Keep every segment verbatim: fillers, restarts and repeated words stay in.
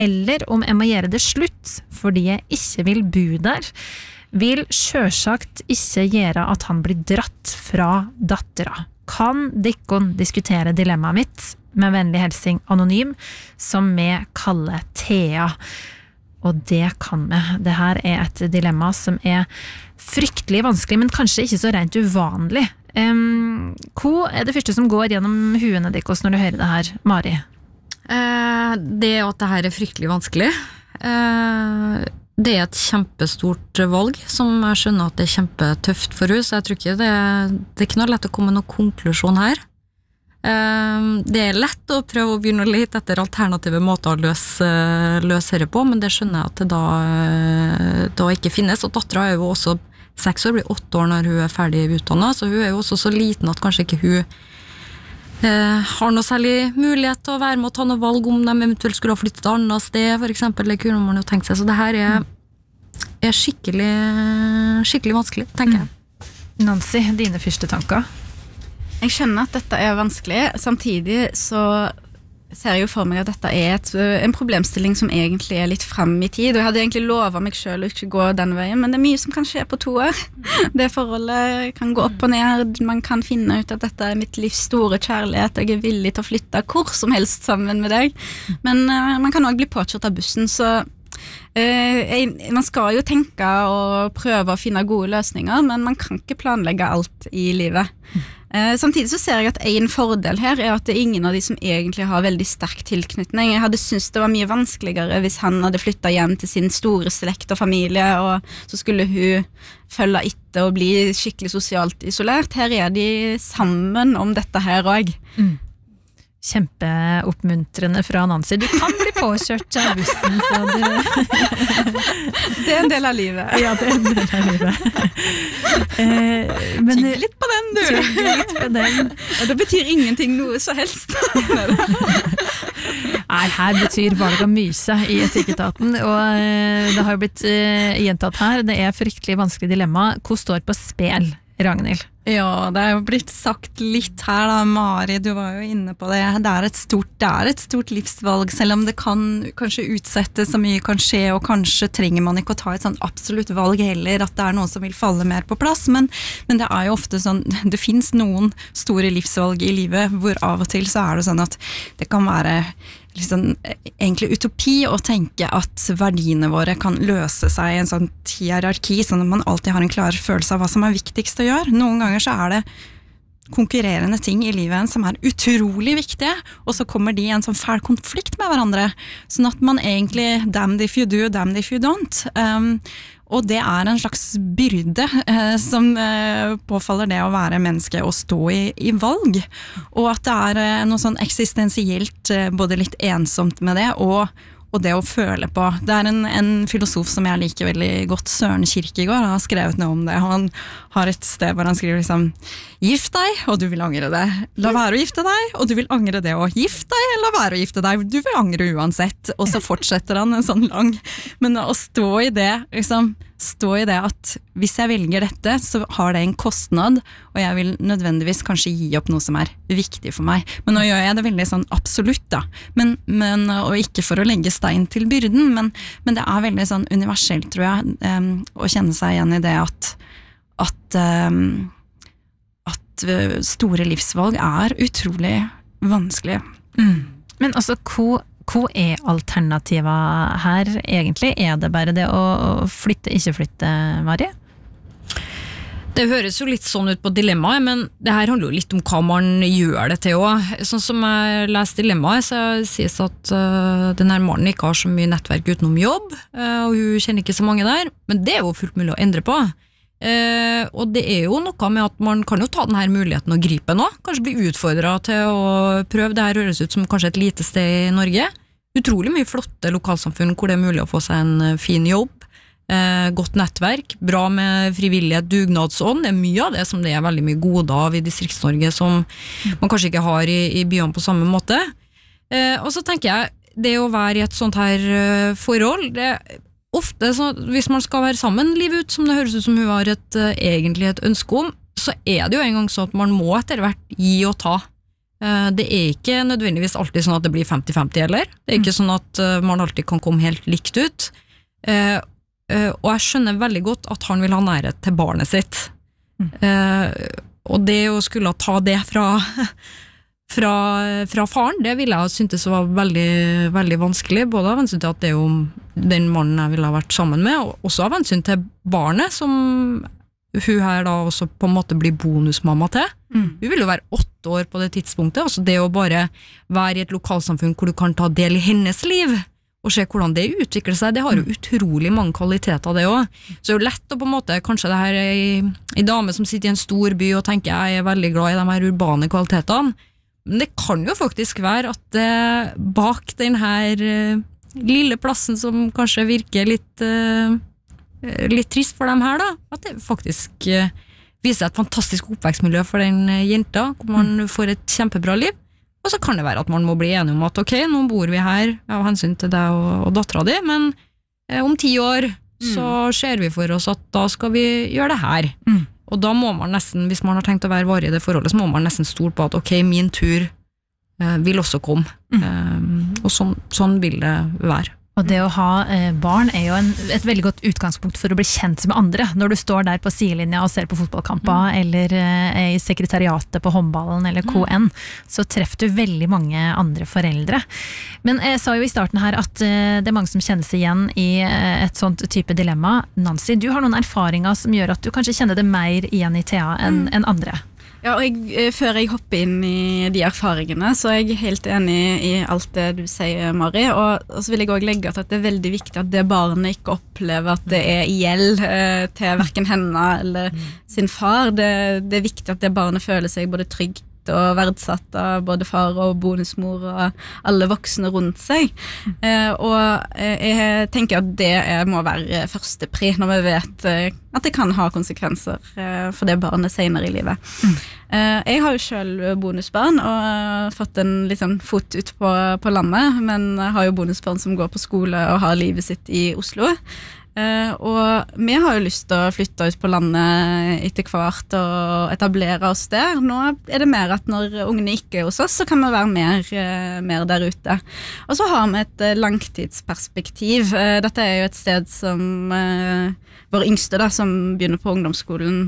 eller om jeg må gjøre det slutt fordi jeg ikke vil bo der, vil selvsagt ikke gjøre at han blir dratt fra dattera. Kan dikkon diskutere dilemmaet mitt med vennlig helsing anonym, som vi kaller Thea? Og det kan vi. Det her er et dilemma som er fryktelig vanskelig, men kanskje ikke så rent uvanlig. Um, hva er det første som går gjennom huene dikkos når du hører det her, Mari? Eh, det at det her er fryktelig vanskelig. Eh, det er et kjempestort valg, som jeg skjønner at det er kjempetøft for henne, så jeg tror ikke det, det er ikke noe lett å komme med noen konklusjon her. Eh, det er lett å prøve å begynne å lete etter alternative måter å løse, løse det på, men det skjønner jeg at det da, da ikke finnes, og datteren er jo også seks år, blir åtte år når hun er ferdig utdannet, så hun er jo også så liten at kanskje ikke hun Eh, har noe særlig mulighet til å være med å ta noe valg om de eventuelt skulle ha flyttet til et annet sted, for eksempel, det kunne man jo tenkt seg, så det her er, er skikkelig, skikkelig vanskelig, tenker jeg. Nancy, dine første tanker? Jeg skjønner at dette er vanskelig, samtidig så ser jeg jo for meg at dette er et, en problemstilling som egentlig er litt frem i tid, og jeg hadde egentlig lovet meg selv å ikke gå den veien, men det er mye som kan skje på to år. Det forholdet kan gå opp og ned, man kan finne ut at dette er mitt livs store kjærlighet, jeg er villig til å flytte hvor som helst sammen med deg, men uh, man kan også bli påkjørt av bussen, så uh, jeg, man skal jo tenke og prøve å finne gode løsninger, men man kan ikke planlegge alt i livet. Uh, samtidig så ser jeg at en fordel her er at det er ingen av de som egentlig har veldig sterk tilknytning. Jeg hadde syntes det var mye vanskeligere hvis han hadde flyttet hjem til sin store slekt og familie, og så skulle hun følge etter og bli skikkelig sosialt isolert. Her er de sammen om dette her også. Mm. Kjempeoppmuntrende fra Nancy. Du kan bli påkjørt av bussen, så du... Det er en del av livet. Ja, det er en del av livet. Eh, men... Tygg litt på den, du! Tygg litt på den. Ja, det betyr ingenting noe så helst. Nei, her betyr valg av myse i Etikketaten, og eh, det har jo blitt eh, gjentatt her. Det er fryktelig vanskelig dilemma. Hva står på spel, Ragnhild? Ja, det er jo blitt sagt litt her da, Mari, du var jo inne på det. Det er et stort, det er et stort livsvalg, selv om det kan kanskje utsette så mye kan skje, og kanskje trenger man ikke å ta et sånn absolutt valg heller, at det er noe som vil falle mer på plass, men, men det er jo ofte sånn, det finnes noen store livsvalg i livet, hvor av og til så er det sånn at det kan være liksom, egentlig utopi å tenke at verdiene våre kan løse seg i en sånn hierarki, sånn at man alltid har en klar følelse av hva som er viktigst å gjøre. Noen ganger så er det konkurrerende ting i livet som er utrolig viktige, og så kommer de i en sånn fæl konflikt med hverandre, sånn at man egentlig damned if you do, damned if you don't. Um, og det er en slags byrde eh, som eh, påfaller det å være menneske og stå i, i valg, og at det er eh, noe sånn eksistensielt eh, både litt ensomt med det, og og det å føle på. Det er en, en filosof som jeg liker veldig godt, Søren Kierkegaard, han har skrevet noe om det. Han har et sted hvor han skriver liksom, gift deg, og du vil angre det. La være å gifte deg, og du vil angre det. Og gift deg, eller la være å gifte deg, du vil angre uansett. Og så fortsetter han en sånn lang. Men å stå i det, liksom, stå i det at hvis jeg velger dette, så har det en kostnad, og jeg vil nødvendigvis kanskje gi opp noe som er viktig for meg. Men nå gjør jeg det veldig sånn absolutt da, men, men, og ikke for å legge stein til byrden, men, men det er veldig sånn universelt, tror jeg, um, å kjenne seg igjen i det at, at, um, at store livsvalg er utrolig vanskelig. Mm. Men altså, hvor Hva er alternativet her egentlig? Er det bare det å flytte, ikke flytte, Mari? Det høres jo litt sånn ut på dilemmaet, men det her handler jo litt om hva man gjør det til også. Sånn som jeg leser dilemmaet, så sies at uh, denne mannen ikke har så mye nettverk utenom jobb, uh, og hun kjenner ikke så mange der, men det er jo fullt mulig å endre på. Uh, og det er jo noe med at man kan jo ta denne muligheten og gripe nå, kanskje bli utfordret til å prøve. Det her høres ut som kanskje et lite sted i Norge. Utrolig mye flotte lokalsamfunn hvor det er mulig å få seg en fin jobb, eh, godt nettverk, bra med frivillighet, dugnadsånd. Det er mye av det som det er veldig mye gode av i Distrikts-Norge som man kanskje ikke har i, i byene på samme måte. Eh, og så tenker jeg, det å være i et sånt her uh, forhold, det er ofte så, hvis man skal være sammen livet ut, som det høres ut som hun har et, uh, egentlig et ønske om, så er det jo en gang sånn at man må etter hvert gi og ta. Det er ikke nødvendigvis alltid sånn at det blir femti femti heller. Det er ikke sånn at man alltid kan komme helt likt ut. Og jeg skjønner veldig godt at han vil ha nærhet til barnet sitt. Og det å skulle ta det fra... Fra, fra faren, det ville jeg syntes var veldig, veldig vanskelig, både av hensyn til at det er jo den mannen jeg ville ha vært sammen med, og også av hensyn til barnet, som hun her da også på en måte blir bonusmamma til. Mm. Hun vil jo være åtte år på det tidspunktet, altså det å bare være i et lokalsamfunn hvor du kan ta del i hennes liv, og se hvordan det utvikler seg, det har jo utrolig mange kvaliteter det også. Så det er jo lett å på en måte, kanskje det her er en, en dame som sitter i en stor by og tenker jeg er veldig glad i de her urbane kvalitetene, men det kan jo faktisk være at uh, bak den her uh, lille plassen som kanskje virker litt, uh, litt trist for dem her da, at det faktisk uh, viser et fantastisk oppvekstmiljø for den uh, jenta, hvor man mm. får et kjempebra liv, og så kan det være at man må bli enige om at ok, nå bor vi her av hensyn til deg og, og datteren din, men uh, om ti år mm. så ser vi for oss at da skal vi gjøre det her. Mm. Og da må man nesten, hvis man har tenkt å være varig i det forholdet, så må man nesten stole på at ok, min tur eh, vil også komme. Mm. Eh, og sånn, sånn vil det være. Og det å ha eh, barn er jo en, et veldig godt utgangspunkt for å bli kjent med andre. Når du står der på sidelinja og ser på fotballkamper, mm. eller eh, i sekretariatet på håndballen eller K N, mm. så treffer du veldig mange andre foreldre. Men jeg sa jo i starten her at eh, det er mange som kjenner seg igjen i eh, et sånt type dilemma. Nancy, du har noen erfaringer som gjør at du kanskje kjenner det mer igjen i Thea enn mm. enn andre. Ja, og jeg, før jeg hopper inn i de erfaringene, så er jeg helt enig i alt det du sier, Mari, og, og så vil jeg også legge til at det er veldig viktig at det barnet ikke opplever at det er gjeld eh, til hverken henne eller sin far. Det, det er viktig at det barnet føler seg både trygt og verdsatt av både far og bonusmor og alle voksne rundt seg. Eh, og jeg tenker at det er, må være første pri når vi vet eh, at det kan ha konsekvenser eh, for det barnet senere i livet. Mm. Eh, jeg har jo selv bonusbarn og uh, fått en liksom, fot ut på, på landet, men jeg har jo bonusbarn som går på skole og har livet sitt i Oslo. Uh, og vi har jo lyst til å flytte ut på landet etter hvert og etablere oss der. Nå er det mer at når ungene ikke er hos oss, så kan vi være mer, uh, mer der ute. Og så har vi et uh, langtidsperspektiv. Uh, dette er jo et sted som uh, vår yngste da, som begynner på ungdomsskolen,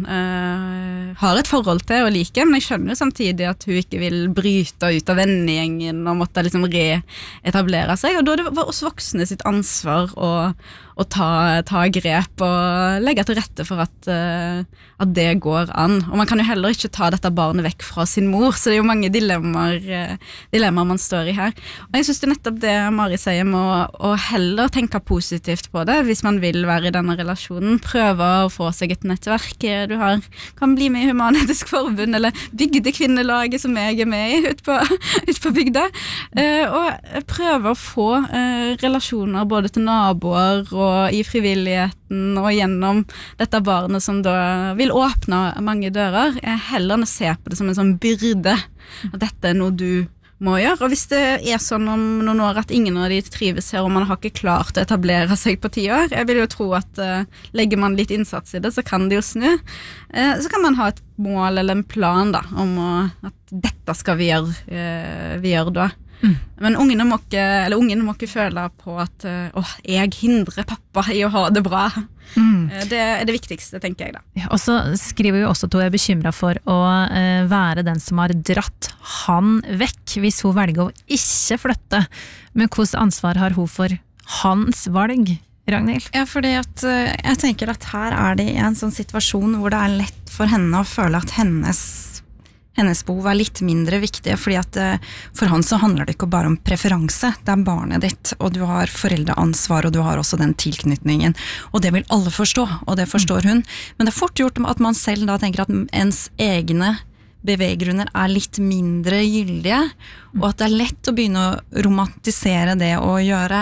uh, har et forhold til og liker, men jeg skjønner jo samtidig at hun ikke vil bryte ut av vennegjengen og måtte liksom reetablere seg, og da er det oss voksne sitt ansvar å og ta, ta grep og legge til rette for at, uh, at det går an. Og man kan jo heller ikke ta dette barnet vekk fra sin mor, så det er jo mange dilemmaer, uh, dilemmaer man står i her. Og jeg synes det er nettopp det Mari sier med å, å heller tenke positivt på det, hvis man vil være i denne relasjonen. Prøve å få seg et nettverk. Du har, kan bli med i Human-Etisk Forbund, eller Bygdekvinnelaget som jeg er med i ut på, ut på bygda. Uh, og prøve å få uh, relasjoner både til naboer og og i frivilligheten og gjennom dette barnet som da vil åpne mange dører, heller enn å se på det som en sånn byrde, at dette er noe du må gjøre. Og hvis det er sånn om noen år at ingen av de trives her, og man har ikke klart å etablere seg på ti år, jeg vil jo tro at uh, legger man litt innsats i det, så kan det jo snu. Uh, så kan man ha et mål eller en plan da, om å, at dette skal vi gjøre, uh, vi gjøre da. Mm. Men ungene må ikke, eller ungene må ikke føle på at uh, åh, jeg hindrer pappa i å ha det bra. Mm. Uh, det er det viktigste, tenker jeg da. Ja, og så skriver vi også at hun er bekymret for å uh, være den som har dratt han vekk, hvis hun velger å ikke flytte. Men hvordan ansvar har hun for hans valg, Ragnhild? Ja, fordi at uh, jeg tenker at her er det en sånn situasjon hvor det er lett for henne å føle at hennes hennes behov er litt mindre viktige, fordi at for han så handler det ikke bare om preferanse, det er barnet ditt, og du har foreldreansvar, og du har også den tilknytningen, og det vil alle forstå, og det forstår hun, men det er fort gjort at man selv da tenker at ens egne beveggrunner er litt mindre gyldige, og at det er lett å begynne å romantisere det og gjøre et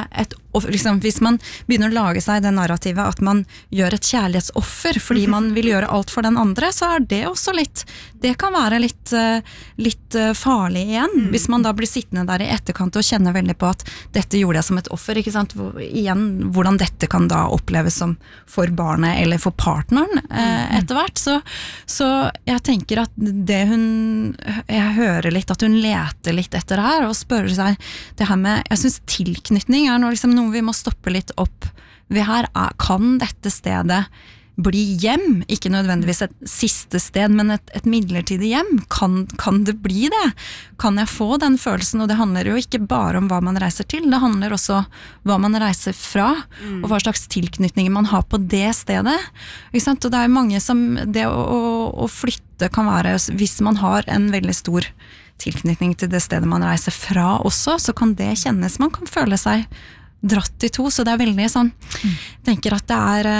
og liksom, hvis man begynner å lage seg det narrativet at man gjør et kjærlighetsoffer fordi man vil gjøre alt for den andre, så er det også litt, det kan være litt, litt farlig igjen, hvis man da blir sittende der i etterkant og kjenner veldig på at dette gjorde jeg som et offer, ikke sant? Igjen, hvordan dette kan da oppleves som for barnet eller for partneren eh, etter hvert, så, så jeg tenker at det hun, jeg hører litt at hun leter litt etter det her, og spør seg, det her med, jeg synes tilknytning er noe, liksom, noe vi må stoppe litt opp ved her, er, kan dette stedet bli hjem, ikke nødvendigvis et siste sted, men et, et midlertidig hjem, kan, kan det bli det? Kan jeg få den følelsen? Og det handler jo ikke bare om hva man reiser til, det handler også hva man reiser fra, mm. og hva slags tilknytninger man har på det stedet. Ikke sant? Og det er mange som, det å, å, å flytte kan være, hvis man har en veldig stor tilknytning til det stedet man reiser fra også, så kan det kjennes, man kan føle seg dratt i to, så det er veldig sånn, jeg tenker at det er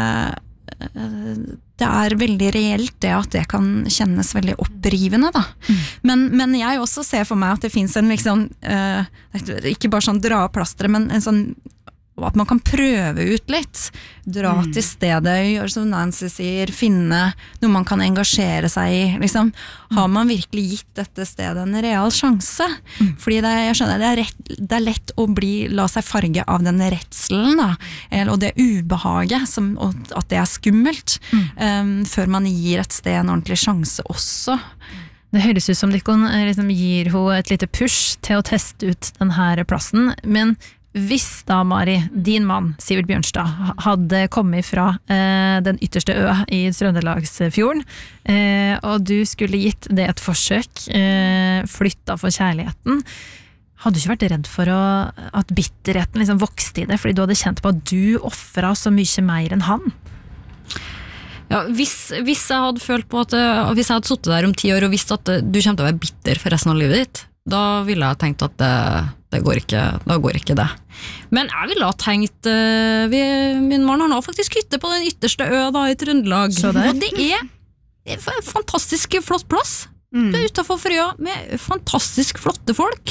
det er veldig reelt det at det kan kjennes veldig opprivende da. Mm. Men, men jeg også ser for meg at det finnes en liksom, uh, ikke bare sånn dra plastret, men en sånn at man kan prøve ut litt, dra mm. til stedet, gjøre som Nancy sier, finne noe man kan engasjere seg i, liksom, har man virkelig gitt dette stedet en real sjanse? Mm. Fordi det, jeg skjønner, det er, rett, det er lett å bli, la seg farge av den redselen da, og det ubehaget, som, og at det er skummelt, mm. um, før man gir et sted en ordentlig sjanse også. Det høres ut som Dickon liksom gir henne et lite push til å teste ut denne plassen, men hvis da, Mari, din mann, Sivert Bjørnstad, hadde kommet fra eh, den ytterste ø i Trøndelagsfjorden, eh, og du skulle gitt det et forsøk, eh, flytta for kjærligheten, hadde du ikke vært redd for å, at bitterheten liksom vokste i det, fordi du hadde kjent på at du offret så mye mer enn han? Ja, hvis, hvis jeg hadde følt på at, hvis jeg hadde suttet der om ti år og visst at du kommer til å være bitter for resten av livet ditt, da ville jeg tenkt at det, det går ikke, da går ikke det. Men jeg ville ha tenkt, uh, vi, min mann har nå faktisk hytte på den ytterste ø da, i Trøndelag, og det er en fantastisk flott plass. Mm. Du er utenfor Frøya med fantastisk flotte folk,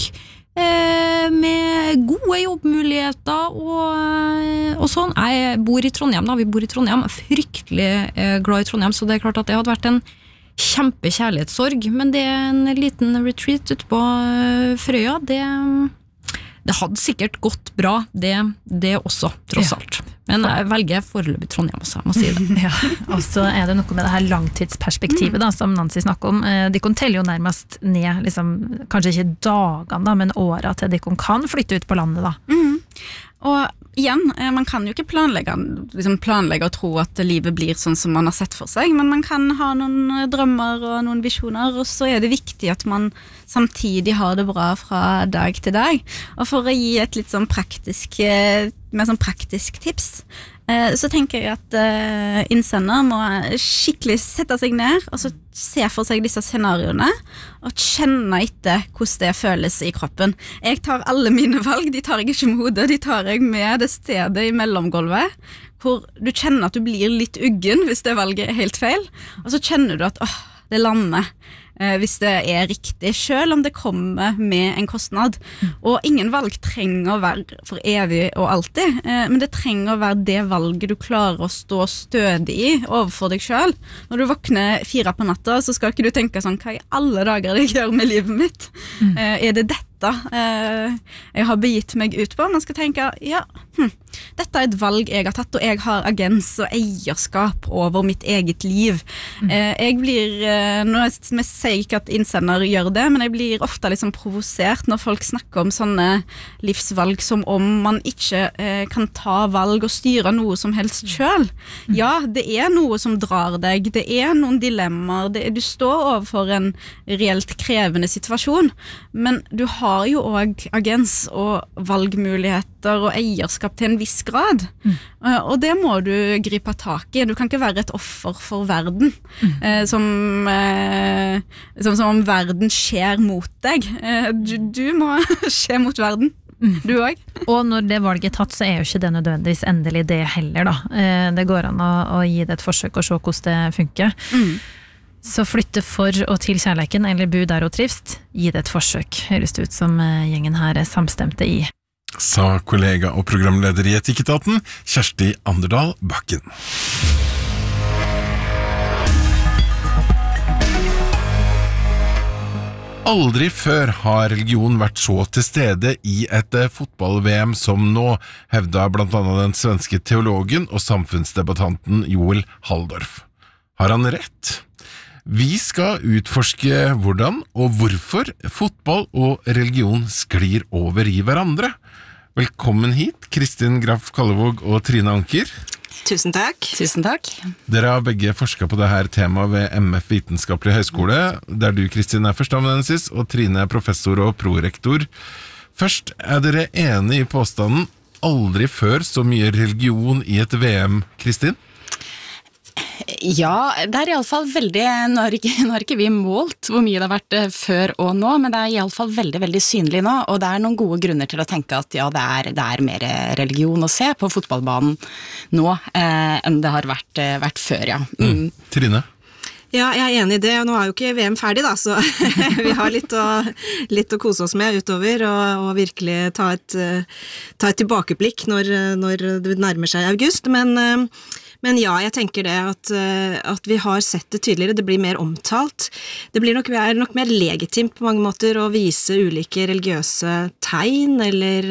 eh, med gode jobbmuligheter og, og sånn. Jeg bor i Trondheim da, vi bor i Trondheim, fryktelig eh, glad i Trondheim, så det er klart at det hadde vært en kjempekjærlighetssorg, men det er en liten retreat ute på Frøya, det, det hadde sikkert gått bra, det, det også, tross ja. alt. Men jeg velger foreløpig Trondheim også, jeg må si det. Ja, og så er det noe med det her langtidsperspektivet da, som Nancy snakker om. De kan telle jo nærmest ned, liksom, kanskje ikke dagene da, men året til de kan flytte ut på landet da. Mm. Og igjen, man kan jo ikke planlegge, liksom planlegge og tro at livet blir sånn som man har sett for seg, men man kan ha noen drømmer og noen visjoner, og så er det viktig at man samtidig har det bra fra dag til dag. Og for å gi et litt sånn praktisk, mer sånn praktisk tips, så tenker jeg at innsender må skikkelig sette seg ned og så se for seg disse scenarioene og kjenne etter hvordan det føles i kroppen. Jeg tar alle mine valg, de tar jeg ikke med hodet, de tar jeg med det stedet i mellomgulvet hvor du kjenner at du blir litt uggen hvis det valget er helt feil, og så kjenner du at åh, det lander eh, hvis det er riktig, selv om det kommer med en kostnad. Mm. Og ingen valg trenger å være for evig og alltid, eh, men det trenger å være det valget du klarer å stå stødig i overfor deg selv. Når du våkner fire på natta, så skal ikke du tenke sånn, hva i alle dager jeg gjør med livet mitt? Mm. Eh, er det dette eh, jeg har begitt meg ut på? Man skal tenke, ja, hm, dette er et valg jeg har tatt, og jeg har agens og eierskap over mitt eget liv. Mm. Eh, jeg blir, eh, nå jeg sier ikke at innsender gjør det, men jeg blir ofte liksom provosert når folk snakker om sånne livsvalg som om man ikke eh, kan ta valg og styre noe som helst selv. Mm. Ja, det er noe som drar deg, det er noen dilemmaer, det, du står overfor en reelt krevende situasjon, men du har jo også agens og valgmuligheter og eierskap til en viss grad. Mm. Uh, og det må du gripe tak i. Du kan ikke være et offer for verden, mm. uh, som, uh, som, som om verden skjer mot deg. Uh, du, du må skje mot verden. Mm. Du også. Og når det valget er tatt, så er jo ikke det nødvendigvis endelig det heller da. Uh, det går an å, å gi det et forsøk og se hvordan det funker. Mm. Så flytte for og til kjærleiken, eller bo der og trivst, gi det et forsøk. Høres det ut som gjengen her er samstemte i. Sa kollega og programleder i Etikketaten, Kjersti Anderdal Bakken. Aldri før har religion vært så til stede i et fotball-V M som nå, hevda blant annet den svenske teologen og samfunnsdebattanten Joel Halldorf. Har han rett? Vi skal utforske hvordan og hvorfor fotball og religion sklir over i hverandre. Velkommen hit, Kristin Graff Kallevåg og Trine Anker. Tusen takk. Tusen takk. Dere har begge forsket på dette temaet ved M F Vitenskapelig Høgskole, der du, Kristin, er førsteamanuensis, og Trine er professor og prorektor. Først, er dere enige i påstanden aldri før så mye religion i et V M, Kristin? Ja, det er i alle fall veldig, nå har, ikke, nå har ikke vi målt hvor mye det har vært før og nå, men det er i alle fall veldig, veldig synlig nå, og det er noen gode grunner til å tenke at ja, det er, det er mer religion å se på fotballbanen nå eh, enn det har vært, vært før, ja. Mm. Mm. Trine? Ja, jeg er enig i det, og nå er jo ikke V M ferdig da, så vi har litt å, litt å kose oss med utover, og, og virkelig ta et, ta et tilbakeblikk når, når det nærmer seg august, men Men ja, jeg tenker det at, at vi har sett det tydeligere, det blir mer omtalt. Det blir nok, er nok mer legitimt på mange måter å vise ulike religiøse tegn, eller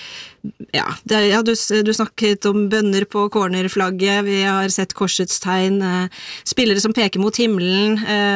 ja, det, ja du, du snakket om bønner på cornerflagget, vi har sett korsets tegn, spillere som peker mot himmelen,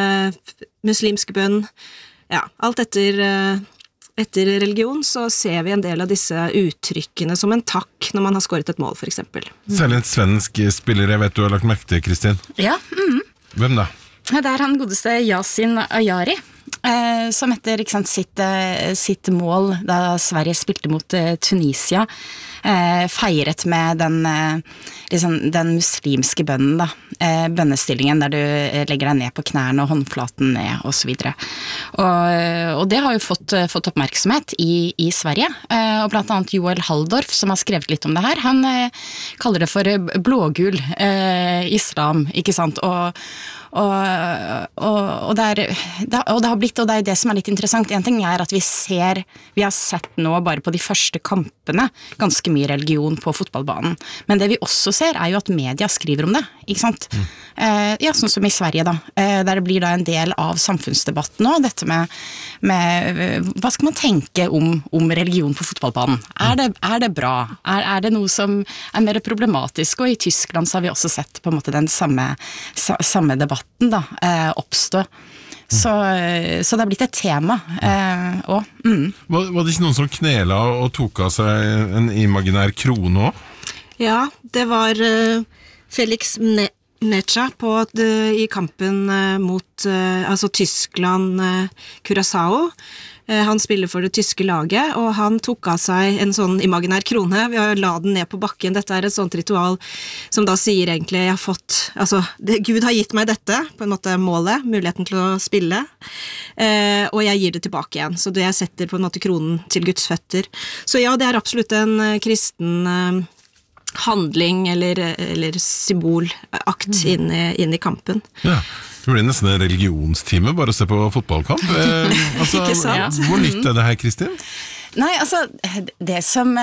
muslimsk bønn, ja, alt etter... Etter religion så ser vi en del av disse uttrykkene som en takk når man har skåret et mål, for eksempel. Særlig en svensk spiller, jeg vet du har lagt merke til, Kristin. Ja. Mm. Hvem da? Det er han godeste Yasin Ayari, eh, som etter ikke sant, sitt, sitt mål da Sverige spilte mot eh, Tunisia, eh, feiret med den, eh, liksom, den muslimske bønnen, da. Eh, bønnestillingen der du legger deg ned på knærne og håndflaten ned, og så videre. Og, og det har jo fått, fått oppmerksomhet i, i Sverige, eh, og blant annet Joel Halldorf, som har skrevet litt om det her, han eh, kaller det for blågul eh, islam, ikke sant, og Og, og, og, det er, det, og det har blitt, og det er det som er litt interessant. En ting er at vi ser, vi har sett nå bare på de første kampene ganske mye religion på fotballbanen, men det vi også ser er jo at media skriver om det, ikke sant? Mm. Eh, ja, sånn som i Sverige da, eh, der det blir da en del av samfunnsdebatten nå, dette med, med hva skal man tenke om, om religion på fotballbanen? Er det, er det bra? Er, er det noe som er mer problematisk? Og i Tyskland så har vi også sett på en måte den samme, samme debatten da, eh, oppstå. Så, så det har blitt et tema. Eh, og, mm. var, var det ikke noen som knela og tok av seg en imaginær krone også? Ja, det var uh, Felix Necha på, uh, i kampen uh, mot uh, altså Tyskland, uh, Curaçao. Han spiller for det tyske laget, og han tok av seg en sånn imaginær krone ved å la den ned på bakken. Dette er et sånt ritual som da sier egentlig, jeg har fått, altså, det, Gud har gitt meg dette, på en måte målet, muligheten til å spille, eh, og jeg gir det tilbake igjen. Så det jeg setter på en måte kronen til Guds føtter. Så ja, det er absolutt en uh, kristen uh, handling eller, eller symbolakt mm. inn, i, inn i kampen. Ja. Det blir nesten en religionstime bare å se på fotballkamp. Eh, altså, hvor nytt er det her, Kristin? Nei, altså, det som,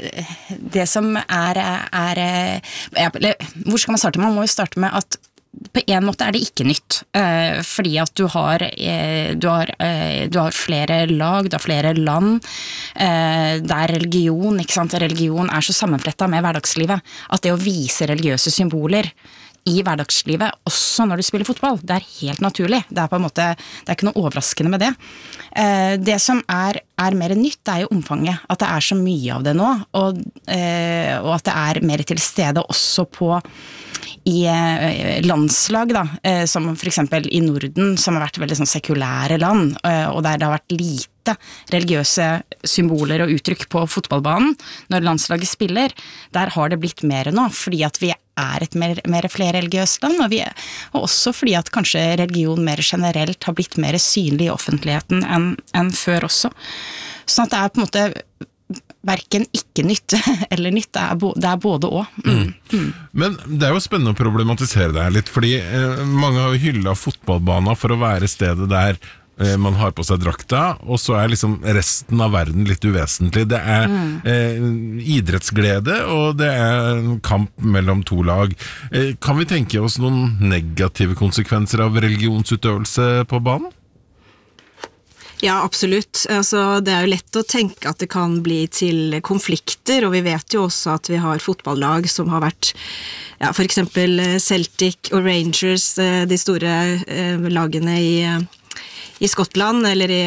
det som er, er hvor skal man starte med? Man må jo starte med at på en måte er det ikke nytt, fordi at du har, du har, du har flere lag, du har flere land, der religion, ikke sant? Religion er så sammenflettet med hverdagslivet, at det å vise religiøse symboler i hverdagslivet, også når du spiller fotball, det er helt naturlig. Det er på en måte, det er ikke noe overraskende med det. Det som er, er mer nytt, det er jo omfanget, at det er så mye av det nå, og, og at det er mer til stede også på i landslag, da, som for eksempel i Norden, som har vært veldig sånn sekulære land, og der det har vært lite religiøse symboler og uttrykk på fotballbanen når landslaget spiller, der har det blitt mer nå, fordi at vi er et mer, mer flerreligiøst land, og, vi, og også fordi at kanskje religion mer generelt har blitt mer synlig i offentligheten enn, enn før også. Sånn at det er på en måte hverken ikke nytt eller nytt, det er, bo, det er både og. Mm. Mm. Men det er jo spennende å problematisere det her litt, fordi eh, mange har jo hyllet fotballbanen for å være stedet der eh, man har på seg drakta, og så er liksom resten av verden litt uvesentlig. Det er mm. eh, idrettsglede, og det er en kamp mellom to lag. Eh, kan vi tenke oss noen negative konsekvenser av religionsutøvelse på banen? Ja, absolutt. Altså, det er jo lett å tenke at det kan bli til konflikter, og vi vet jo også at vi har fotballag som har vært, ja, for eksempel Celtic og Rangers, de store eh, lagene i, i Skottland, eller i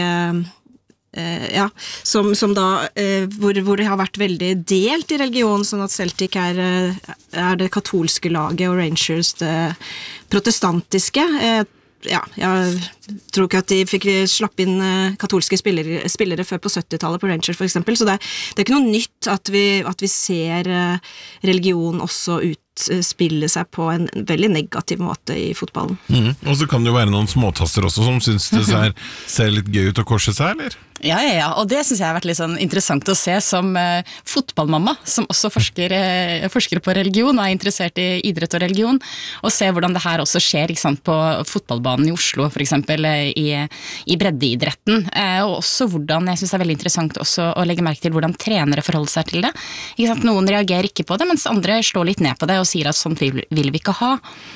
eh, ja, som, som da, eh, hvor, hvor det har vært veldig delt i religion, sånn at Celtic er, er det katolske laget, og Rangers det protestantiske. Eh, Ja, jeg tror ikke at de fikk slappe inn katolske spillere, spillere før på syttitallet på Rangers for eksempel, så det er, det er ikke noe nytt at vi, at vi ser religion også utspille seg på en veldig negativ måte i fotballen. Mm. Og så kan det jo være noen småtasser også som synes det ser, ser litt gøy ut å korse seg, eller? Ja, ja, ja, og det synes jeg har vært litt sånn interessant å se som eh, fotballmamma, som også forsker, eh, forsker på religion og er interessert i idrett og religion, og se hvordan det her også skjer, ikke sant, på fotballbanen i Oslo, for eksempel eh, i, i breddeidretten, eh, og også hvordan, jeg synes det er veldig interessant også å legge merke til hvordan trenere forholder seg til det. Ikke sant, noen reagerer ikke på det, mens andre slår litt ned på det og sier at sånt vil, vil vi ikke ha.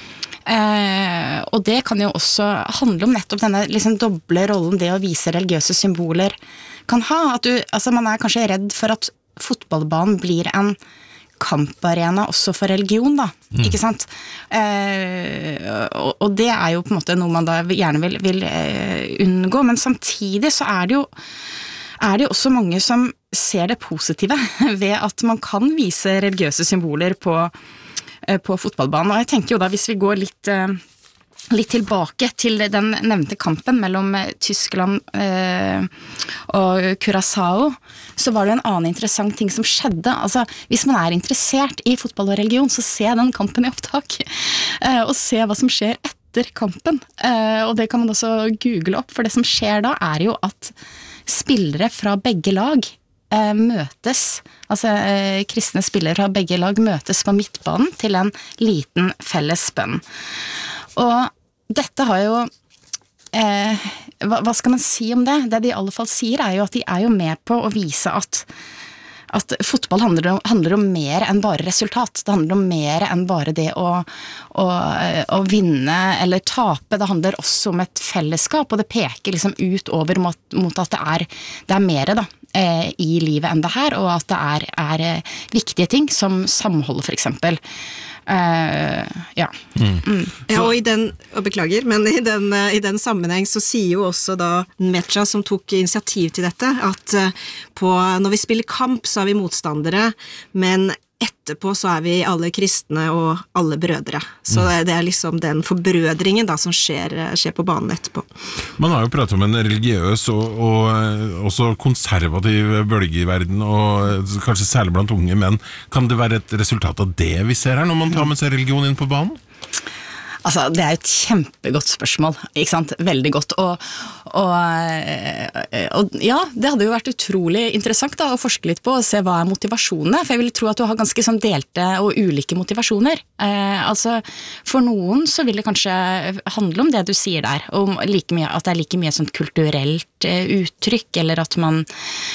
Eh, og det kan jo også handle om nettopp denne liksom doble rollen det å vise religiøse symboler kan ha, at du, altså man er kanskje redd for at fotballbanen blir en kamparena også for religion da, mm. ikke sant? Eh, og, og det er jo på en måte noe man da gjerne vil, vil eh, unngå, men samtidig så er det jo er det jo også mange som ser det positive ved at man kan vise religiøse symboler på på fotballbanen, og jeg tenker jo da hvis vi går litt, litt tilbake til den nevnte kampen mellom Tyskland eh, og Curaçao, så var det en annen interessant ting som skjedde. Altså, hvis man er interessert i fotball og religion, så se den kampen i opptak, eh, og se hva som skjer etter kampen, eh, og det kan man også google opp, for det som skjer da er jo at spillere fra begge lag møtes, altså eh, kristne spillere fra begge lag møtes på midtbanen til en liten felles bønn. Og dette har jo, eh, hva, hva skal man si om det? Det de i alle fall sier er jo at de er jo med på å vise at at fotball handler om, handler om mer enn bare resultat. Det handler om mer enn bare det å, å, å vinne eller tape. Det handler også om et fellesskap, og det peker liksom ut over mot, mot at det er, det er mer da, eh, i livet enn det her, og at det er, er viktige ting som samhold for eksempel. Uh, ja. Mm. Mm. Ja, og i den, og beklager, men i den, i den sammenheng så sier jo også da Mecha, som tok initiativ til dette, at på, når vi spiller kamp så er vi motstandere, men etterpå så er vi alle kristne og alle brødre. Så mm. det er liksom den forbrødringen da som skjer, skjer på banen etterpå. Man har jo pratet om en religiøs og, og også konservativ bølge i verden, og kanskje særlig blant unge menn. Kan det være et resultat av det vi ser her når man tar med seg religion inn på banen? Altså, det er et kjempegodt spørsmål, ikke sant? Veldig godt, og, og, og ja, det hadde jo vært utrolig interessant da, å forske litt på og se hva er motivasjonene, for jeg vil tro at du har ganske sånn delte og ulike motivasjoner. Eh, altså, for noen så vil det kanskje handle om det du sier der, om like mye, at det er like mye sånn kulturelt eh, uttrykk, eller at man,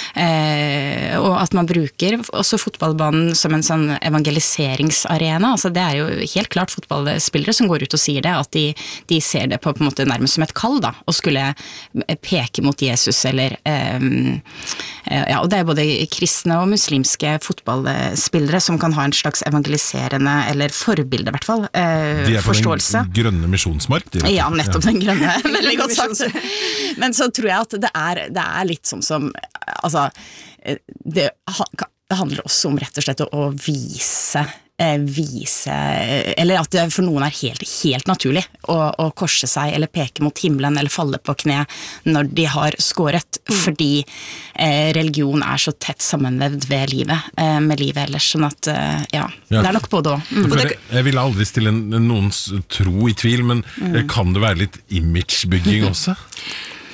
eh, og at man bruker også fotballbanen som en sånn evangeliseringsarena. Altså, det er jo helt klart fotballspillere som går ut og sier det, at de, de ser det på, på en måte nærmest som et kall da, og skulle peke mot Jesus, eller um, ja, og det er både kristne og muslimske fotballspillere som kan ha en slags evangeliserende, eller forbilde i hvert fall, uh, de er på forståelse. Den grønne misjonsmark, de, ja, nettopp ja. Den grønne, veldig godt sagt. Men så tror jeg at det er, det er litt sånn som, altså, det, det handler også om rett og slett å vise vise, eller at det for noen er helt, helt naturlig å, å korse seg, eller peke mot himmelen, eller falle på kne når de har skåret, mm. fordi eh, religion er så tett sammenvevd ved livet, eh, med livet ellers, sånn at, eh, ja, ja, det er nok både også. Mm. Jeg, jeg vil aldri stille noens tro i tvil, men mm. kan det være litt imagebygging også?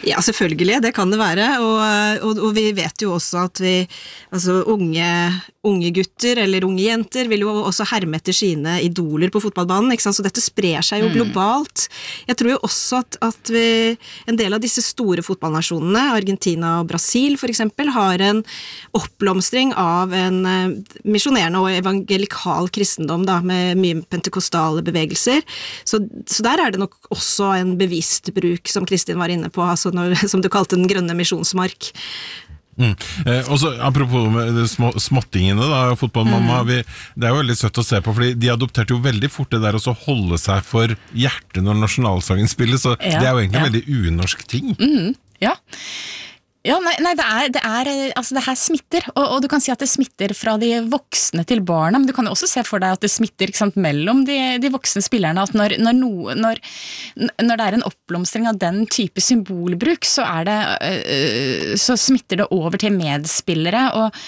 Ja, selvfølgelig, det kan det være, og, og, og vi vet jo også at vi, altså unge, unge gutter eller unge jenter vil jo også herme etter sine idoler på fotballbanen, ikke sant? Så dette sprer seg jo mm. globalt. Jeg tror jo også at, at vi, en del av disse store fotballnasjonene, Argentina og Brasil for eksempel, har en oppblomstring av en misjonerende og evangelikal kristendom da, med mye pentekostale bevegelser. Så, så der er det nok også en bevisst bruk, som Kristin var inne på, altså når, som du kalte den grønne misjonsmark. Mm. Eh, også, apropos med små, småttingene da, fotballmamma, mm. vi, det er jo veldig søtt å se på, fordi de adopterte jo veldig fort det der å holde seg for hjertet når nasjonalsangen spilles, så ja, det er jo egentlig ja. en veldig unorsk ting. Mm. Ja. Ja, nei, nei det, er, det, er, altså det her smitter, og, og du kan si at det smitter fra de voksne til barna, men du kan jo også se for deg at det smitter ikke sant, mellom de, de voksne spillerne, at når, når, no, når, når det er en oppblomstring av den type symbolbruk, så, er det, øh, så smitter det over til medspillere, og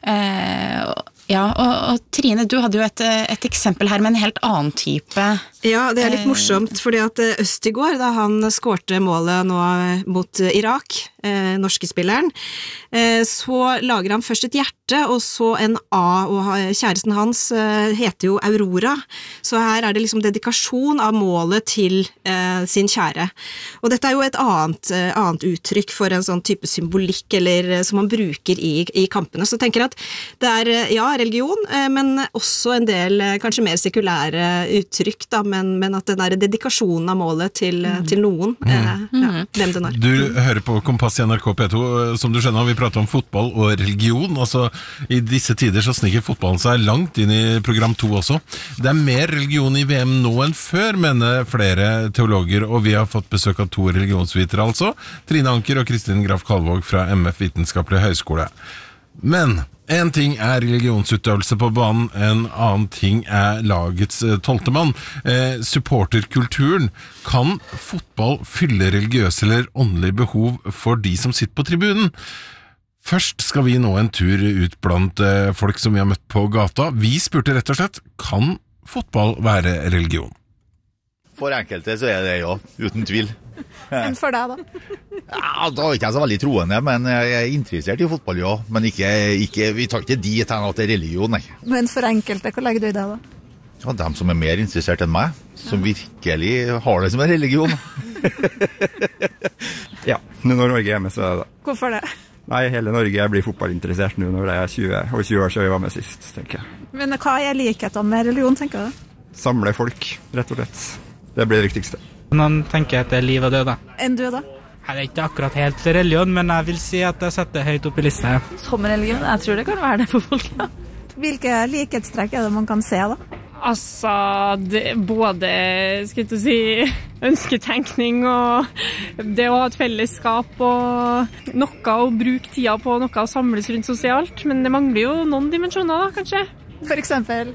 øh, ja, og, og Trine, du hadde jo et, et eksempel her med en helt annen type. Ja, det er litt morsomt, fordi at Østigård, da han skårte målet nå mot Irak, eh, norske spilleren, eh, så lager han først et hjerte, og så en A, og kjæresten hans eh, heter jo Aurora, så her er det liksom dedikasjon av målet til eh, sin kjære. Og dette er jo et annet, eh, annet uttrykk for en sånn type symbolikk, eller som man bruker i, i kampene. Så jeg tenker at det er, ja, religion, men også en del kanskje mer sekulære uttrykk, da, men, men at den der dedikasjonen av målet til, mm. til noen, mm. eh, ja, hvem den er. Du hører på Kompass i N R K P to, som du skjønner, vi prater om fotball og religion, altså i disse tider så sniker fotballen seg langt inn i program to også. Det er mer religion i V M nå enn før, mener flere teologer, og vi har fått besøk av to religionsvitere altså, Trine Anker og Kristin Graf Kalvåg fra M F Vitenskapelig Høgskole. Men en ting er religionsutøvelse på banen, en annen ting er lagets tolvte mann. Eh, supporterkulturen. Kan fotball fylle religiøse eller åndelige behov for de som sitter på tribunen? Først skal vi nå en tur ut blant eh, folk som vi har møtt på gata. Vi spurte rett og slett, kan fotball være religion? For enkelte så er det ja, uten tvil. Men for deg da? Ja, da er ikke jeg så veldig troende, men jeg er interessert i fotball, ja. Men ikke, ikke, vi tar ikke dit hen at det er religion, nei. Men for enkelte, hva legger du i det da? Ja, dem som er mer interessert enn meg, som virkelig har det som en religion. Ja, nå når Norge er med, så er det det. Hvorfor det? Nei, hele Norge blir fotballinteressert nå når det er tjue, og tjue år siden vi var med sist, tenker jeg. Men hva er likhetene med religion, tenker du? Samle folk, rett og slett. Det blir det viktigste. Noen tenker at det er liv og død da. Enn du da? Det er ikke akkurat helt religion, men jeg vil si at jeg setter det høyt opp i lista. Som religion? Jeg tror det kan være det for folk, ja. Hvilke likhetstrekk er det man kan se da? Altså, det, både, skal jeg si, ønsketenkning og det å ha et fellesskap og noe å bruke tida på, noe å samles rundt sosialt, men det mangler jo noen dimensjoner da, kanskje. For eksempel?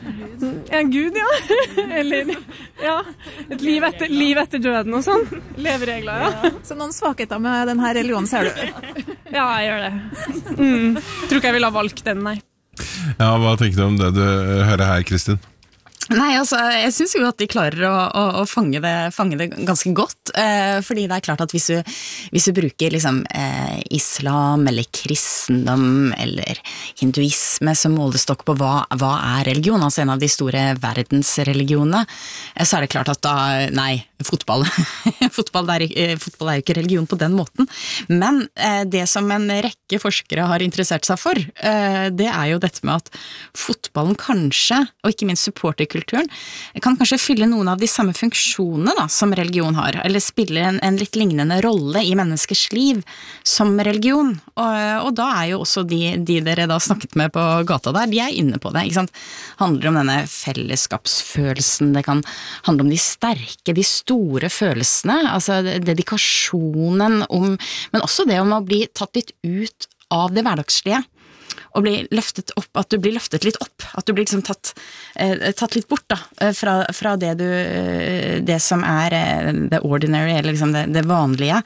En Gud, ja. Eller, ja, et liv etter, liv etter døden og sånn. Leveregler, ja. Så noen svakheter med denne religionen ser du? Ja, jeg gjør det. Mm. Tror ikke jeg ville ha valgt den, nei. Ja, hva tenker du om det du hører her, Kristin? Nei, altså, jeg synes jo at de klarer å, å, å fange, det, fange det ganske godt, eh, fordi det er klart at hvis du, hvis du bruker liksom, eh, islam eller kristendom eller hinduisme som målestokk på hva, hva er religion, altså en av de store verdensreligionene, eh, så er det klart at da, nei, fotball, fotball, er, eh, fotball er jo ikke religion på den måten, men eh, det som en rekke forskere har interessert seg for, eh, det er jo dette med at fotballen kanskje, og ikke minst supporterkulturen, kan kanskje fylle noen av de samme funksjonene da, som religion har, eller spille en, en litt lignende rolle i menneskers liv som religion. Og, og da er jo også de, de dere da snakket med på gata der, de er inne på det, ikke sant? Handler om denne fellesskapsfølelsen, det kan handle om de sterke, de store følelsene, altså dedikasjonen om, men også det om å bli tatt litt ut av det hverdagslige, og bli løftet opp, at du blir løftet litt opp, at du blir liksom tatt, eh, tatt litt bort da, fra, fra det du, det som er eh, the ordinary, eller liksom det, det vanlige.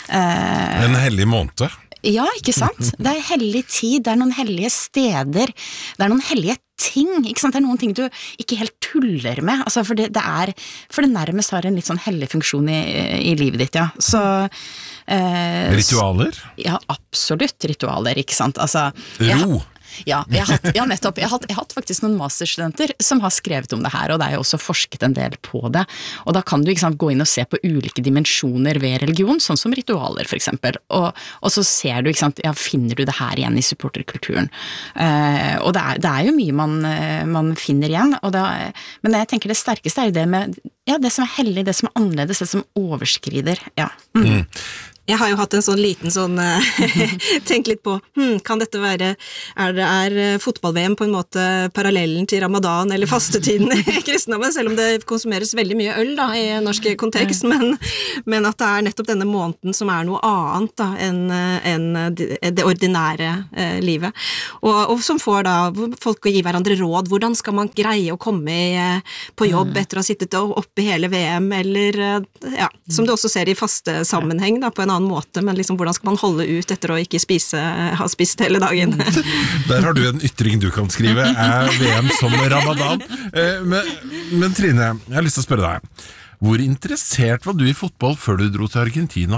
Eh, en hellig måned. Ja, ikke sant? Det er hellig tid, det er noen hellige steder, det er noen hellige ting, ikke sant? Det er noen ting du ikke helt tuller med, altså for det, det er, for det nærmest har en litt sånn hellig funksjon i, i livet ditt, ja. Så Eh, Ritualer? Ja, absolutt ritualer, ikke sant? Altså, Ro? Jeg, ja, jeg har hatt, ja, nettopp. Jeg har, hatt, jeg har hatt faktisk noen masterstudenter som har skrevet om det her, og det er jo også forsket en del på det. Og da kan du ikke sant, gå inn og se på ulike dimensjoner ved religion, sånn som ritualer for eksempel. Og, og så ser du, ikke sant, ja, finner du det her igjen i supporterkulturen. Eh, og det er, det er jo mye man, man finner igjen, og da, men jeg tenker det sterkeste er jo det med ja, det som er hellig, det som er annerledes, det som overskrider, ja. Mm. Mm. Jeg har jo hatt en sånn liten sånn, tenk litt på, hmm, kan dette være, er det er fotball-V M på en måte parallellen til Ramadan eller fastetiden i kristendommen, selv om det konsumeres veldig mye øl da, i norsk kontekst, men, men at det er nettopp denne måneden som er noe annet da, enn, enn det ordinære eh, livet. Og, og som får da, folk å gi hverandre råd, hvordan skal man greie å komme i, på jobb etter å ha sittet oppe i hele V M, eller ja, som du også ser i faste sammenheng da, på en annen måte, men liksom hvordan skal man holde ut etter å ikke spise, ha spist hele dagen? Der har du en ytring du kan skrive, er V M som Ramadan. Eh, men, men Trine, jeg har lyst til å spørre deg, hvor interessert var du i fotball før du dro til Argentina?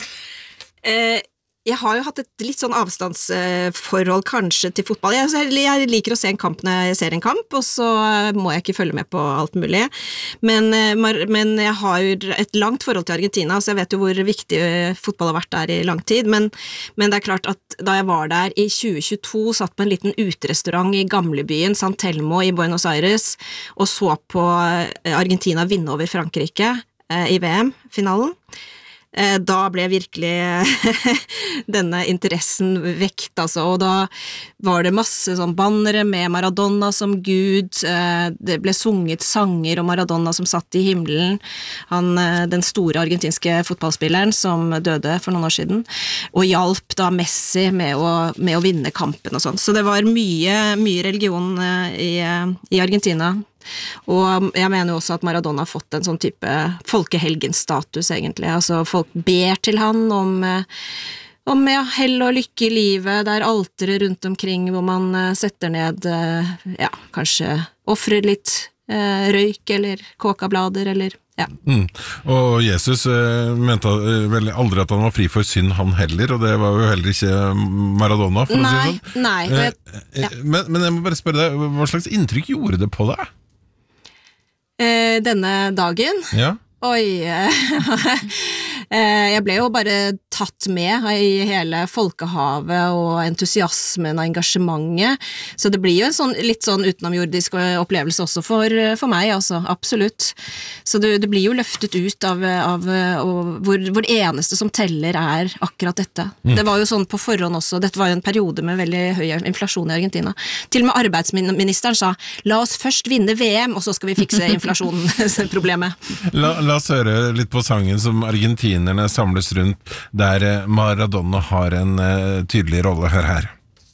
Eh, Jeg har jo hatt et litt sånn avstandsforhold kanskje til fotball. Jeg, jeg liker å se en kamp når jeg ser en kamp, og så må jeg ikke følge med på alt mulig. Men, men jeg har jo et langt forhold til Argentina, så jeg vet jo hvor viktig fotball har vært der i lang tid. Men, men det er klart at da jeg var der i tjue tjueto, satt på en liten uterestaurant i gamlebyen San Telmo i Buenos Aires, og så på Argentina vinne over Frankrike i V M-finalen. Da ble virkelig denne interessen vekt, altså, og da var det masse sånn bannere med Maradona som Gud, det ble sunget sanger om Maradona som satt i himmelen, han, den store argentinske fotballspilleren som døde for noen år siden, og hjalp da Messi med å, med å vinne kampen og sånn, så det var mye, mye religion i, i Argentina. Og jeg mener jo også at Maradona har fått en sånn type folkehelgenstatus egentlig, altså folk ber til han om, om ja, hell og lykke i livet, det er altere rundt omkring hvor man setter ned, ja, kanskje offrer litt eh, røyk eller kokablader eller ja. Mm. Og Jesus eh, mente vel aldri at han var fri for synd han heller, og det var jo heller ikke Maradona for nei, å si sånn. Nei, eh, ja. men, men jeg må bare spørre deg, hva slags inntrykk gjorde det på deg? Eh, denne dagen? Ja. Oi, jeg ble jo bare tatt med i hele folkehavet og entusiasmen og engasjementet, så det blir jo en sånn, litt sånn utenomjordisk opplevelse også for, for meg, altså, absolutt. Så det, det blir jo løftet ut av, av hvor, hvor det eneste som teller er akkurat dette. Mm. Det var jo sånn på forhånd også, dette var jo en periode med veldig høy inflasjon i Argentina. Til og med arbeidsministeren sa, la oss først vinne V M, og så skal vi fikse inflasjonsproblemet. La, la oss høre litt på sangen som argentinerne samles rundt, der Maradona har en uh, tydelig rolle. Hør her.